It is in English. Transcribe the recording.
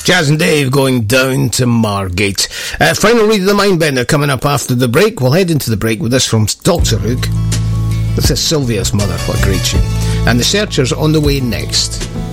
Jazz and Dave going down to Margate. Final read of the Mindbender coming up after the break. We'll head into the break with this from Dr. Hook. This is Sylvia's Mother. What a great tune. And the Searchers on the way next.